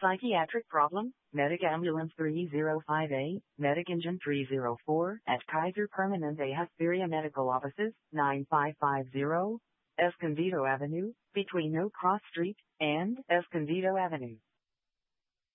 Psychiatric problem, Medic Ambulance 305A, Medic Engine 304, at Kaiser Permanente Hesperia Medical Offices, 9550 Escondido Avenue, between No Cross Street and Escondido Avenue.